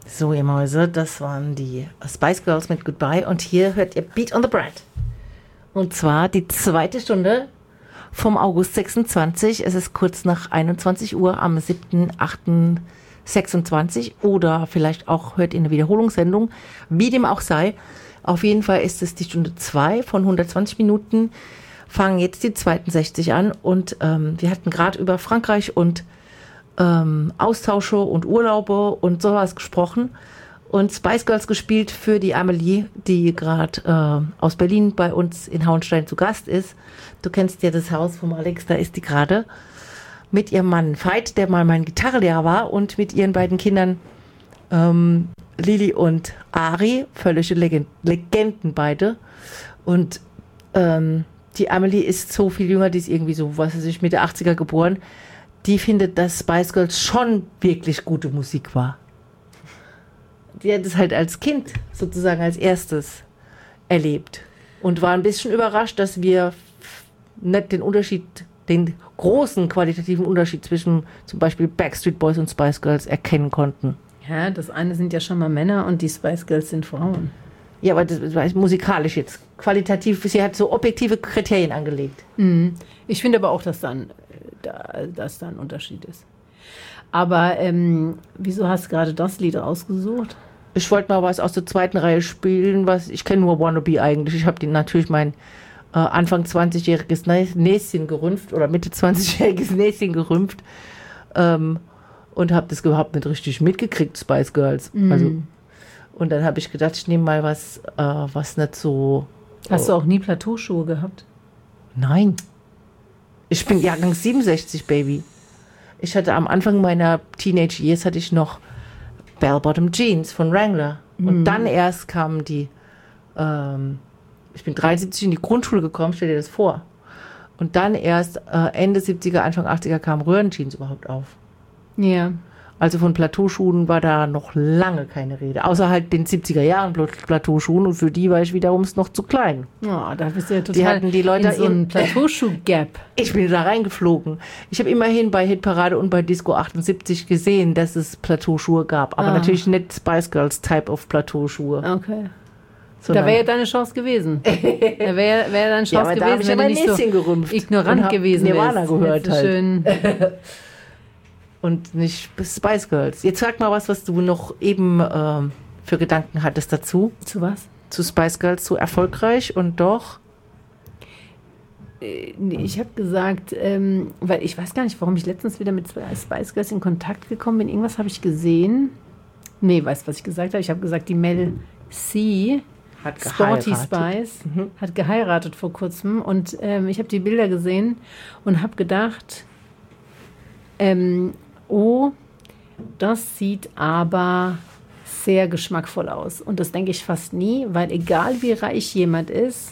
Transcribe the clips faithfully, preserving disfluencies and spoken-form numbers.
So, ihr Mäuse, das waren die Spice Girls mit Goodbye. Und hier hört ihr Beat on the Bread. Und zwar die zweite Stunde vom August sechsundzwanzig. Es ist kurz nach einundzwanzig Uhr am siebten achten sechsundzwanzig. Oder vielleicht auch hört ihr eine Wiederholungssendung. Wie dem auch sei. Auf jeden Fall ist es die Stunde zwei von hundertzwanzig Minuten. Fangen jetzt die zweiten sechzig an. Und ähm, wir hatten gerade über Frankreich und Ähm, Austausche und Urlaube und sowas gesprochen und Spice Girls gespielt für die Amelie, die gerade äh, aus Berlin bei uns in Hauenstein zu Gast ist. Du kennst ja das Haus vom Alex, da ist die gerade mit ihrem Mann Veit, der mal mein Gitarrenlehrer war, und mit ihren beiden Kindern ähm, Lili und Ari, völlige Legend- Legenden beide. Und ähm, die Amelie ist so viel jünger, die ist irgendwie so, was weiß ich, Mitte achtziger geboren. Die findet, dass Spice Girls schon wirklich gute Musik war. Die hat es halt als Kind sozusagen als erstes erlebt und war ein bisschen überrascht, dass wir nicht den Unterschied, den großen qualitativen Unterschied zwischen zum Beispiel Backstreet Boys und Spice Girls erkennen konnten. Ja, das eine sind ja schon mal Männer und die Spice Girls sind Frauen. Ja, aber das war musikalisch jetzt. Qualitativ, sie hat so objektive Kriterien angelegt. Mhm. Ich finde aber auch, dass dann Da, dass da ein Unterschied ist. Aber ähm, wieso hast du gerade das Lied ausgesucht? Ich wollte mal was aus der zweiten Reihe spielen, was ich kenne nur Wannabe eigentlich. Ich habe natürlich mein äh, Anfang zwanzigjähriges Näschen gerümpft oder Mitte zwanzigjähriges Näschen gerümpft ähm, und habe das überhaupt nicht richtig mitgekriegt, Spice Girls. Mm. Also, und dann habe ich gedacht, ich nehme mal was, äh, was nicht so... Hast oh. du auch nie Plateauschuhe gehabt? Nein. Ich bin Jahrgang siebenundsechzig, Baby. Ich hatte am Anfang meiner Teenage Years hatte ich noch Bell-Bottom Jeans von Wrangler. Mhm. Und dann erst kamen die, ähm, ich bin dreiundsiebzig in die Grundschule gekommen, stell dir das vor. Und dann erst äh, Ende siebziger, Anfang achtziger kamen Röhrenjeans überhaupt auf. Ja. Also von Plateauschuhen war da noch lange keine Rede. Außer halt den siebziger Jahren Plateauschuhen, und für die war ich wiederum noch zu klein. Ja, oh, da bist du ja total die hatten die Leute in so einen Plateauschuh-Gap. Ich bin da reingeflogen. Ich habe immerhin bei Hitparade und bei Disco achtundsiebzig gesehen, dass es Plateauschuhe gab. Aber ah. natürlich nicht Spice Girls Type of Plateauschuhe. Okay. Da wäre ja deine Chance gewesen. Da wäre wär deine Chance ja, gewesen, da wenn du nicht so gerümpft ignorant gewesen wärst. Nirvana gehört halt. Schön. Und nicht Spice Girls. Jetzt sag mal was, was du noch eben ähm, für Gedanken hattest dazu. Zu was? Zu Spice Girls, zu erfolgreich und doch? Ich habe gesagt, ähm, weil ich weiß gar nicht, warum ich letztens wieder mit Spice Girls in Kontakt gekommen bin. Irgendwas habe ich gesehen. Nee, weißt du, was ich gesagt habe? Ich habe gesagt, die Mel C, hat Sporty Spice, mhm. hat geheiratet vor kurzem. Und ähm, ich habe die Bilder gesehen und habe gedacht, ähm, oh, das sieht aber sehr geschmackvoll aus. Und das denke ich fast nie, weil egal wie reich jemand ist,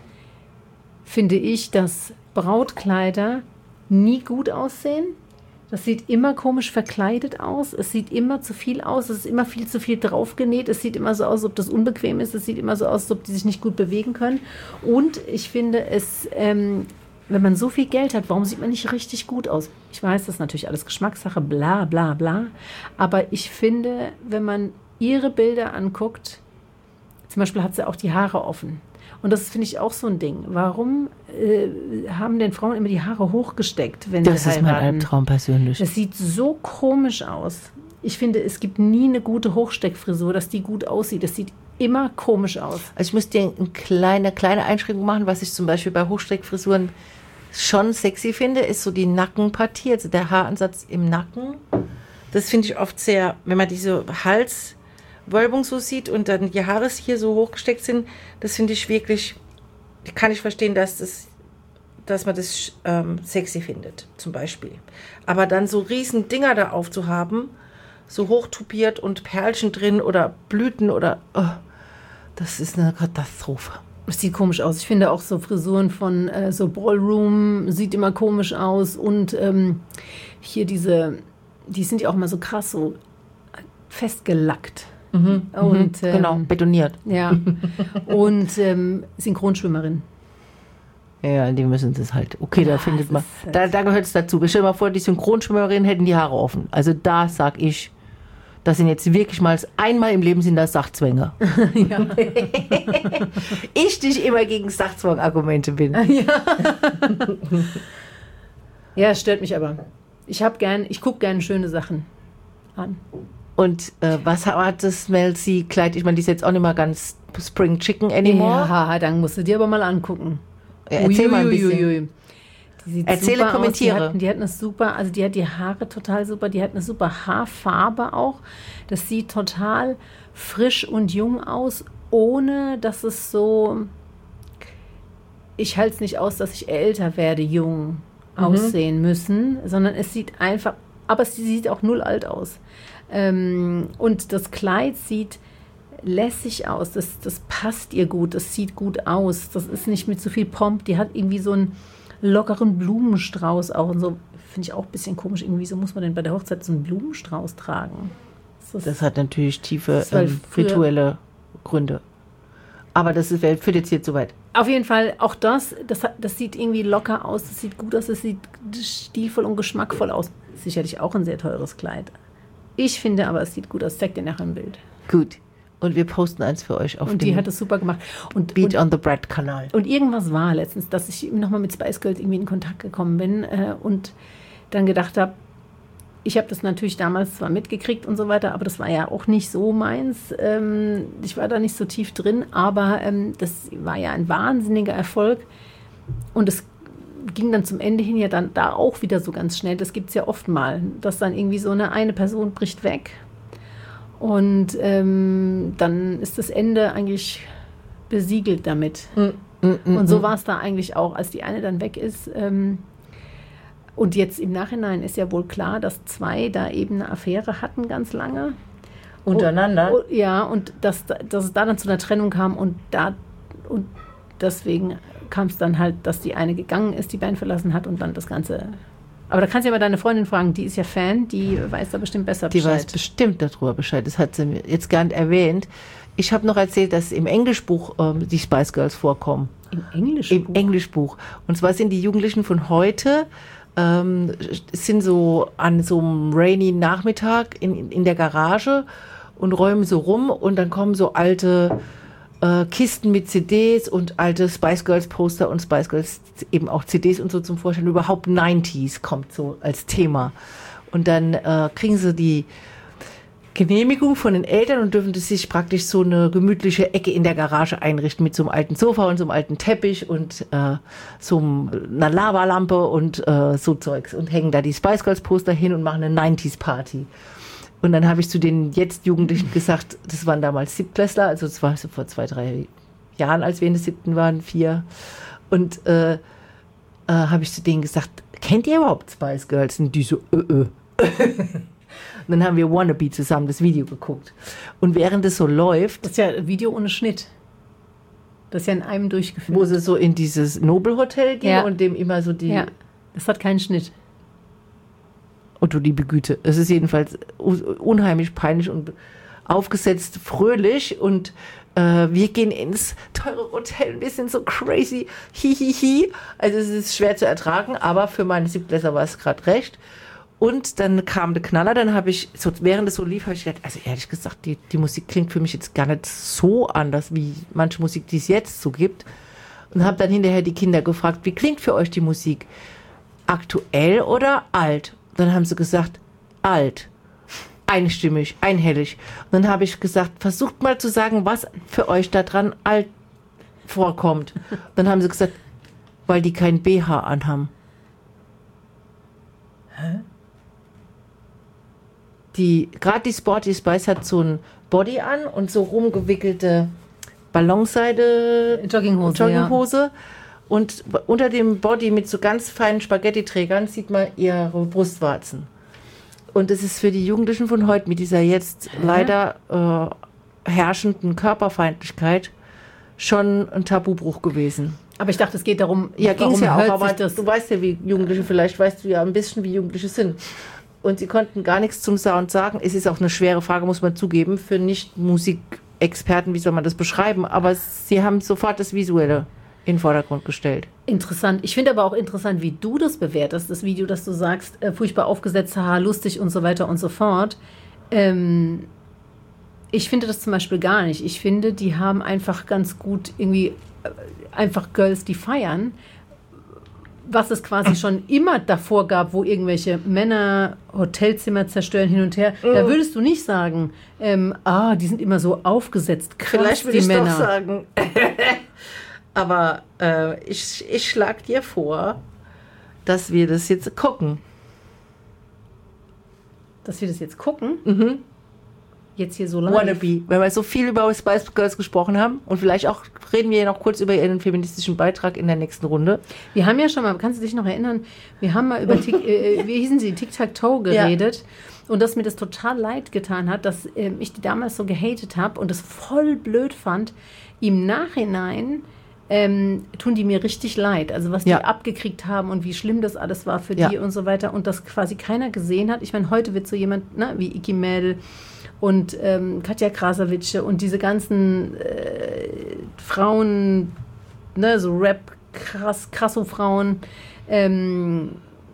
finde ich, dass Brautkleider nie gut aussehen. Das sieht immer komisch verkleidet aus. Es sieht immer zu viel aus. Es ist immer viel zu viel draufgenäht. Es sieht immer so aus, als ob das unbequem ist. Es sieht immer so aus, als ob die sich nicht gut bewegen können. Und ich finde es... Ähm, wenn man so viel Geld hat, warum sieht man nicht richtig gut aus? Ich weiß, das ist natürlich alles Geschmackssache, bla bla bla. Aber ich finde, wenn man ihre Bilder anguckt, zum Beispiel hat sie auch die Haare offen. Und das finde ich auch so ein Ding. Warum äh, haben denn Frauen immer die Haare hochgesteckt, wenn das sie heiraten? Das ist mein Albtraum persönlich. Das sieht so komisch aus. Ich finde, es gibt nie eine gute Hochsteckfrisur, dass die gut aussieht. Das sieht immer komisch aus. Also ich muss dir eine kleine, kleine Einschränkung machen, was ich zum Beispiel bei Hochsteckfrisuren schon sexy finde, ist so die Nackenpartie, also der Haaransatz im Nacken. Das finde ich oft sehr, wenn man diese Halswölbung so sieht und dann die Haare hier so hochgesteckt sind, das finde ich wirklich, kann ich verstehen, dass das, dass man das ähm, sexy findet, zum Beispiel. Aber dann so riesen Dinger da aufzuhaben, so hochtupiert und Perlchen drin oder Blüten oder, oh, das ist eine Katastrophe. Das sieht komisch aus. Ich finde auch so Frisuren von äh, so Ballroom sieht immer komisch aus. Und ähm, hier diese, die sind ja auch immer so krass, so festgelackt. Mhm, und, ähm, genau, betoniert. Ja. Und ähm, Synchronschwimmerin. Ja, die müssen das halt. Okay, ja, da findet man. Da, da gehört es dazu. Stell dir mal vor, die Synchronschwimmerinnen hätten die Haare offen. Also da sag ich, Das sind jetzt wirklich mal einmal im Leben sind das Sachzwänge. Ja. Ich dich immer gegen Sachzwang-Argumente bin. Ja. Ja, es stört mich aber. Ich habe gern, ich gucke gerne schöne Sachen an. Und äh, was hat das Mel C-Kleid? Ich meine, die ist jetzt auch nicht mal ganz Spring Chicken anymore. Ja, dann musst du dir aber mal angucken. Ja, erzähl mal ein bisschen. Uiuiui. Die sieht Erzähle, super kommentiere. Aus. Die hat, die hat eine super, also die hat die Haare total super, die hat eine super Haarfarbe auch. Das sieht total frisch und jung aus, ohne dass es so, ich halte es nicht aus, dass ich älter werde, jung mhm. aussehen müssen, sondern es sieht einfach, aber es sieht auch null alt aus. Ähm, und das Kleid sieht lässig aus, das, das passt ihr gut, das sieht gut aus, das ist nicht mit so viel Pomp, die hat irgendwie so einen lockeren Blumenstrauß auch und so, finde ich auch ein bisschen komisch, irgendwie so muss man denn bei der Hochzeit so einen Blumenstrauß tragen. Das, das hat natürlich tiefe das ähm, rituelle Gründe. Aber das ist, führt jetzt hier zu weit. Auf jeden Fall, auch das, das, das sieht irgendwie locker aus, das sieht gut aus, das sieht stilvoll und geschmackvoll aus. Sicherlich auch ein sehr teures Kleid. Ich finde aber, es sieht gut aus. Zeig dir nachher ein Bild. Gut. Und wir posten eins für euch auf und dem die hat es super gemacht. Und, Beat und, on the Bread Kanal. Und irgendwas war letztens, dass ich nochmal mit Spice Girls irgendwie in Kontakt gekommen bin äh, und dann gedacht habe, ich habe das natürlich damals zwar mitgekriegt und so weiter, aber das war ja auch nicht so meins. Ähm, ich war da nicht so tief drin, aber ähm, das war ja ein wahnsinniger Erfolg. Und es ging dann zum Ende hin ja dann da auch wieder so ganz schnell. Das gibt es ja oft mal, dass dann irgendwie so eine, eine Person bricht weg. Und ähm, dann ist das Ende eigentlich besiegelt damit. Mm, mm, mm, und so war es da eigentlich auch, als die eine dann weg ist. Ähm, und jetzt im Nachhinein ist ja wohl klar, dass zwei da eben eine Affäre hatten ganz lange. Untereinander? Und, ja, und dass, dass es da dann zu einer Trennung kam und da und deswegen kam es dann halt, dass die eine gegangen ist, die Band verlassen hat und dann das Ganze. Aber da kannst du ja mal deine Freundin fragen, die ist ja Fan, die weiß da bestimmt besser Bescheid. Die weiß bestimmt darüber Bescheid, das hat sie mir jetzt gar nicht erwähnt. Ich habe noch erzählt, dass im Englischbuch ähm, die Spice Girls vorkommen. Im Englischbuch? Im Englischbuch. Und zwar sind die Jugendlichen von heute, ähm, sind so an so einem rainy Nachmittag in, in der Garage und räumen so rum und dann kommen so alte äh, Kisten mit C Ds und alte Spice Girls Poster und Spice Girls eben auch C Ds und so zum Vorstellen. Überhaupt neunziger kommt so als Thema. Und dann äh, kriegen sie die Genehmigung von den Eltern und dürfen das sich praktisch so eine gemütliche Ecke in der Garage einrichten mit so einem alten Sofa und so einem alten Teppich und äh, so einer Lavalampe und äh, so Zeugs und hängen da die Spice Girls Poster hin und machen eine neunziger Party. Und dann habe ich zu den jetzt Jugendlichen gesagt, das waren damals Siebtklässler, also das war so vor zwei, drei Jahren, als wir in der siebten waren, vier. Und äh, äh, habe ich zu denen gesagt, kennt ihr überhaupt Spice Girls? Und die so, äh, äh. Und dann haben wir Wannabe zusammen das Video geguckt. Und während es so läuft... Das ist ja ein Video ohne Schnitt. Das ist ja in einem durchgeführt. Wo sie so in dieses Nobelhotel gehen ja. und dem immer so die... Ja, das hat keinen Schnitt. Und du liebe Güte. Es ist jedenfalls unheimlich peinlich und aufgesetzt fröhlich. Und äh, wir gehen ins teure Hotel. Wir sind so crazy. Hihihi. Hi, hi. Also es ist schwer zu ertragen, aber für meine Siebtklässler war es gerade recht. Und dann kam der Knaller, dann habe ich, so, während es so lief, habe ich gedacht, also ehrlich gesagt, die, die Musik klingt für mich jetzt gar nicht so anders, wie manche Musik, die es jetzt so gibt. Und habe dann hinterher die Kinder gefragt, wie klingt für euch die Musik? Aktuell oder alt? Und dann haben sie gesagt, alt. Einstimmig, einhellig. Und dann habe ich gesagt, versucht mal zu sagen, was für euch da dran alt vorkommt. Und dann haben sie gesagt, weil die kein B H anhaben. Hä? Die, gerade die Sporty Spice hat so ein Body an und so rumgewickelte Ballonseide Jogginghose, Jogginghose. Ja. Und unter dem Body mit so ganz feinen Spaghetti-Trägern sieht man ihre Brustwarzen. Und es ist für die Jugendlichen von heute mit dieser jetzt Hä? leider äh, herrschenden Körperfeindlichkeit schon ein Tabubruch gewesen. Aber ich dachte, es geht darum, ja, ging es ja auch, aber das? Du weißt ja, wie Jugendliche, vielleicht weißt du ja ein bisschen, wie Jugendliche sind. Und sie konnten gar nichts zum Sound sagen. Es ist auch eine schwere Frage, muss man zugeben, für Nicht-Musikexperten, wie soll man das beschreiben? Aber sie haben sofort das Visuelle in den Vordergrund gestellt. Interessant. Ich finde aber auch interessant, wie du das bewertest, das Video, dass du sagst, äh, furchtbar aufgesetzt, haha, lustig und so weiter und so fort. Ähm, ich finde das zum Beispiel gar nicht. Ich finde, die haben einfach ganz gut irgendwie äh, einfach Girls, die feiern, was es quasi schon immer davor gab, wo irgendwelche Männer Hotelzimmer zerstören hin und her. Mm. Da würdest du nicht sagen, ähm, ah, die sind immer so aufgesetzt. Krass, vielleicht würde ich doch sagen. Aber äh, ich, ich schlage dir vor, dass wir das jetzt gucken. Dass wir das jetzt gucken? Mhm. Jetzt hier so live. Wannabe. Wenn wir so viel über Spice Girls gesprochen haben und vielleicht auch reden wir noch kurz über ihren feministischen Beitrag in der nächsten Runde. Wir haben ja schon mal, kannst du dich noch erinnern, wir haben mal über, Tic, äh, wie hießen sie, Tic-Tac-Toe geredet. Ja. Und dass mir das total leid getan hat, dass äh, ich die damals so gehatet habe und das voll blöd fand. Im Nachhinein ähm, tun die mir richtig leid. Also was die ja. abgekriegt haben und wie schlimm das alles war für ja. die und so weiter. Und das quasi keiner gesehen hat. Ich meine, heute wird so jemand, ne, wie Iki Mädel und ähm, Katja Krasavice und diese ganzen äh, Frauen, ne, so Rap, krass, krasso-Frauen, ähm,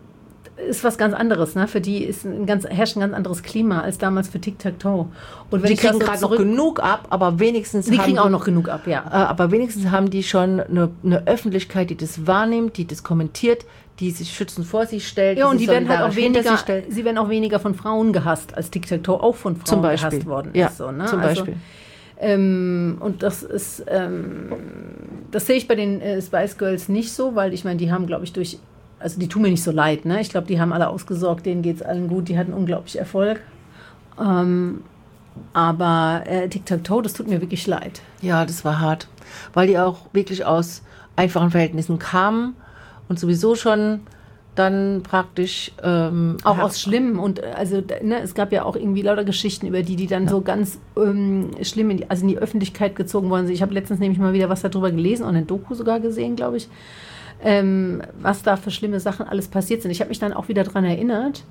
ist was ganz anderes, ne? Für die ist ein ganz, herrscht ein ganz anderes Klima als damals für Tic-Tac-Toe. Und wenn die ich kriegen gerade noch genug ab, aber wenigstens die haben kriegen auch noch genug ab, ja. Äh, aber wenigstens haben die schon eine, eine Öffentlichkeit, die das wahrnimmt, die das kommentiert, die sich schützend vor sich stellt. Ja, und die werden halt auch weniger, sie werden auch weniger von Frauen gehasst, als Tic-Tac-Toe auch von Frauen zum Beispiel. gehasst worden ja, ist. So, ne? Zum Beispiel. Also, ähm, und das ist, ähm, das sehe ich bei den äh, Spice Girls nicht so, weil ich meine, die haben, glaube ich, durch, also die tun mir nicht so leid, ne? Ich glaube, die haben alle ausgesorgt, denen geht es allen gut, die hatten unglaublich Erfolg. Ähm, aber äh, Tic-Tac-Toe, das tut mir wirklich leid. Ja, das war hart, weil die auch wirklich aus einfachen Verhältnissen kamen und sowieso schon dann praktisch ähm, auch aus schlimmen und also ne, es gab ja auch irgendwie lauter Geschichten über die, die dann ja. so ganz ähm, schlimm in die, also in die Öffentlichkeit gezogen worden sind. Ich habe letztens nämlich mal wieder was darüber gelesen und eine Doku sogar gesehen, glaube ich, ähm, was da für schlimme Sachen alles passiert sind. Ich habe mich dann auch wieder dran erinnert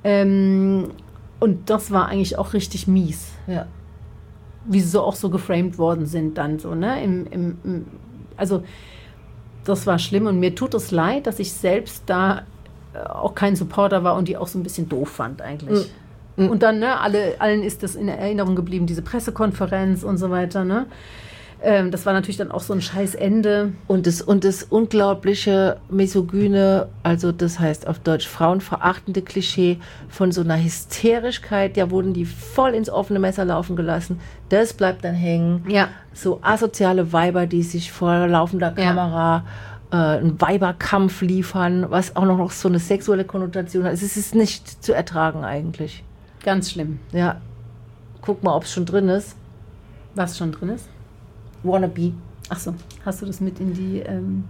ähm, und das war eigentlich auch richtig mies. Ja. Wie sie so auch so geframed worden sind dann so, ne? Im, im, im, also das war schlimm und mir tut es leid, dass ich selbst da auch kein Supporter war und die auch so ein bisschen doof fand eigentlich. Mhm. Und dann, ne, alle, allen ist das in Erinnerung geblieben, diese Pressekonferenz und so weiter, ne? Ähm, das war natürlich dann auch so ein scheiß Ende. Und das, und das unglaubliche misogyne, also das heißt auf Deutsch frauenverachtende Klischee von so einer Hysterischkeit, ja, wurden die voll ins offene Messer laufen gelassen. Das bleibt dann hängen. Ja. So asoziale Weiber, die sich vor laufender Kamera ja. äh, einen Weiberkampf liefern, was auch noch so eine sexuelle Konnotation hat. Es ist nicht zu ertragen eigentlich. Ganz schlimm. Ja. Guck mal, ob es schon drin ist. Was schon drin ist? Wannabe. Ach so, hast du das mit in die... Ähm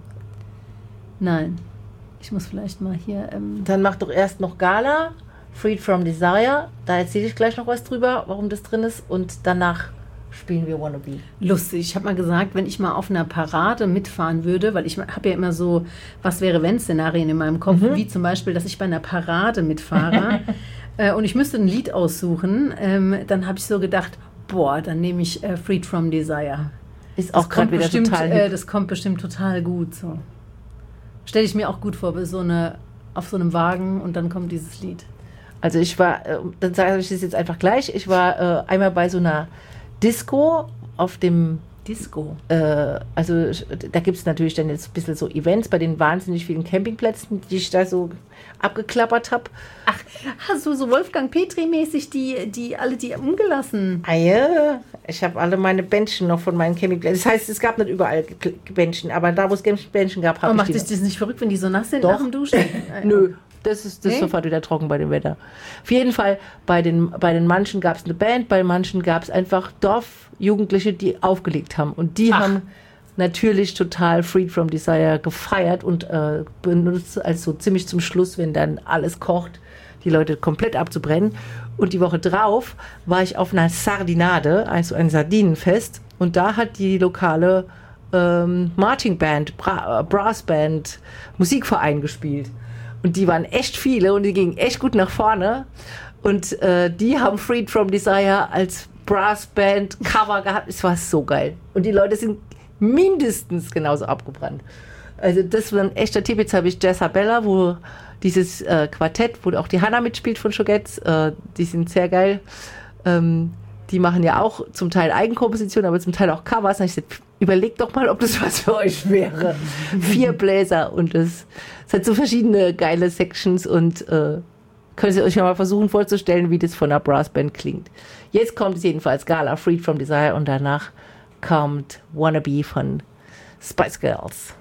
Nein. Ich muss vielleicht mal hier... Ähm Dann mach doch erst noch Gala, Freed from Desire. Da erzähle ich gleich noch was drüber, warum das drin ist. Und danach spielen wir Wannabe. Lustig. Ich habe mal gesagt, wenn ich mal auf einer Parade mitfahren würde, weil ich habe ja immer so Was-wäre-wenn-Szenarien in meinem Kopf, mhm. wie zum Beispiel, dass ich bei einer Parade mitfahre äh, und ich müsste ein Lied aussuchen, ähm, dann habe ich so gedacht, boah, dann nehme ich äh, Freed from Desire. Ist auch gerade wieder bestimmt, total äh, das kommt bestimmt total gut. So. Stelle ich mir auch gut vor, so eine, auf so einem Wagen und dann kommt dieses Lied. Also ich war, äh, dann sage ich das jetzt einfach gleich, ich war äh, einmal bei so einer Disco auf dem Disco. Äh, also da gibt es natürlich dann jetzt ein bisschen so Events bei den wahnsinnig vielen Campingplätzen, die ich da so abgeklappert habe. Ach, hast du so Wolfgang Petri-mäßig die, die alle die umgelassen? Ah ja, ich habe alle meine Bändchen noch von meinen Campingplätzen. Das heißt, es gab nicht überall Bändchen, aber da, wo es Bändchen gab, habe ich macht die. Macht dich das nicht verrückt, wenn die so nass sind Doch. nach dem Duschen? Nö. Das ist, das nee? ist sofort wieder trocken bei dem Wetter. Auf jeden Fall, bei den, bei den manchen gab es eine Band, bei manchen gab es einfach Dorfjugendliche, die aufgelegt haben. Und die Ach. haben natürlich total Freed from Desire gefeiert und äh, benutzt, also ziemlich zum Schluss, wenn dann alles kocht, die Leute komplett abzubrennen. Und die Woche drauf war ich auf einer Sardinade, also ein Sardinenfest. Und da hat die lokale ähm, Marching Band, Bra- Brassband, Musikverein gespielt. Und die waren echt viele und die gingen echt gut nach vorne. Und äh, die haben Freed from Desire als Brassband Cover gehabt. Es war so geil. Und die Leute sind mindestens genauso abgebrannt. Also das war ein echter Tipp. Jetzt habe ich Jezabella, wo dieses äh, Quartett, wo auch die Hanna mitspielt von Schogetz. Äh, die sind sehr geil. Ähm, die machen ja auch zum Teil Eigenkompositionen, aber zum Teil auch Covers. Und ich gesagt, überlegt doch mal, ob das was für euch wäre. Vier Bläser und es, es hat so verschiedene geile Sections und äh, könnt ihr euch mal versuchen vorzustellen, wie das von einer Brassband klingt. Jetzt kommt es jedenfalls Gala, Freed from Desire und danach kommt Wannabe von Spice Girls.